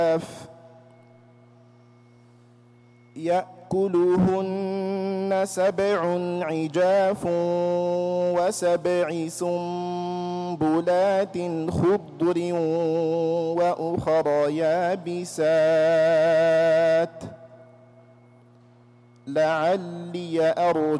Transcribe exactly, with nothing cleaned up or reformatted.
يأكلهن سبع عجاف وسبع سنبلات خضر وأخر يابسات لعلي أرجع